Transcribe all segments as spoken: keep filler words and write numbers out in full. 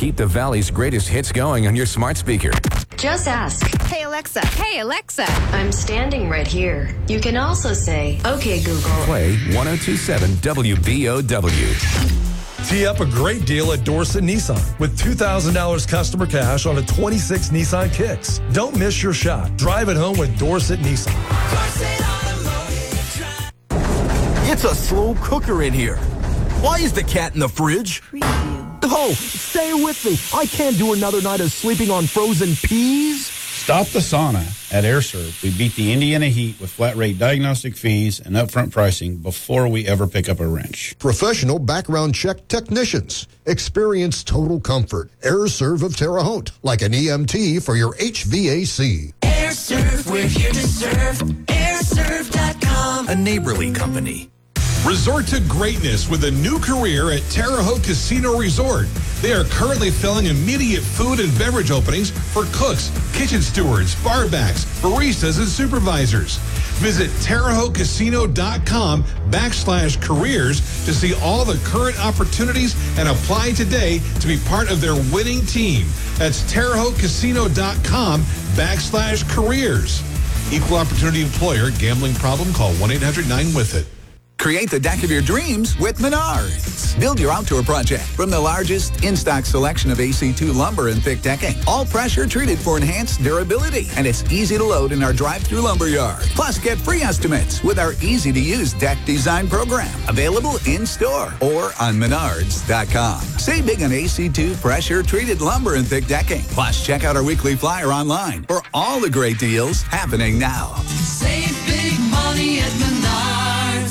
Keep the Valley's greatest hits going on your smart speaker. Just ask. Hey, Alexa. Hey, Alexa. I'm standing right here. You can also say, okay, Google. Play one oh two seven W B O W. Tee up a great deal at Dorset Nissan with two thousand dollars customer cash on a twenty-six Nissan Kicks. Don't miss your shot. Drive it home with Dorset Nissan. It's a slow cooker in here. Why is the cat in the fridge? Oh, stay with me. I can't do another night of sleeping on frozen peas. Stop the sauna. At AirServe, we beat the Indiana heat with flat rate diagnostic fees and upfront pricing before we ever pick up a wrench. Professional background check technicians. Experience total comfort. AirServe of Terre Haute, like an E M T for your H V A C. AirServe, we're here to serve. air serve dot com. A neighborly company. Resort to greatness with a new career at Terre Haute Casino Resort. They are currently filling immediate food and beverage openings for cooks, kitchen stewards, barbacks, baristas, and supervisors. Visit Terre Haute Casino dot com backslash careers to see all the current opportunities and apply today to be part of their winning team. That's Terre Haute Casino dot com backslash careers. Equal opportunity employer. Gambling problem? Call one eight hundred nine with it. Create the deck of your dreams with Menards. Build your outdoor project from the largest in-stock selection of A C two lumber and thick decking. All pressure treated for enhanced durability. And it's easy to load in our drive-through lumber yard. Plus, get free estimates with our easy-to-use deck design program. Available in-store or on menards dot com. Save big on A C two pressure-treated lumber and thick decking. Plus, check out our weekly flyer online for all the great deals happening now. Save big money at Menards.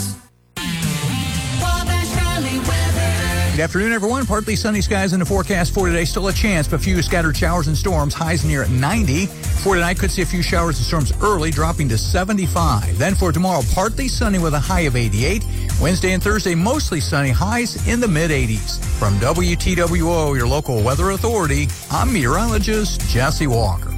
Good afternoon, everyone. Partly sunny skies in the forecast for today. Still a chance, but few scattered showers and storms. Highs near at ninety. For tonight, could see a few showers and storms early, dropping to seventy-five. Then for tomorrow, partly sunny with a high of eighty-eight. Wednesday and Thursday, mostly sunny, highs in the mid-eighties. From W T W O, your local weather authority, I'm meteorologist Jesse Walker.